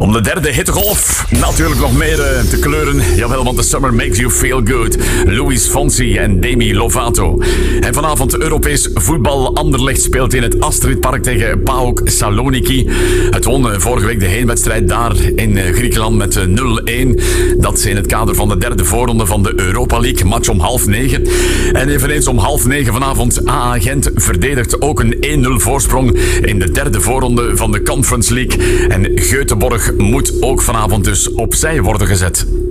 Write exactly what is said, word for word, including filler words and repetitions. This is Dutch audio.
Om de derde hittegolf natuurlijk nog meer uh, te kleuren. Jawel, want the summer makes you feel good. Luis Fonsi en Demi Lovato. En vanavond Europees voetbal. Anderlecht speelt in het Astridpark tegen PAOK Saloniki. Het won uh, vorige week de heenwedstrijd daar in uh, Griekenland met uh, nul-een. Dat is in het kader van de derde voorronde van de Europa League. Match om half negen. En eveneens om half negen vanavond A A Gent verdedigt ook een één-nul voorsprong in de derde voorronde van de Conference League. En Göteborg moet ook vanavond dus opzij worden gezet.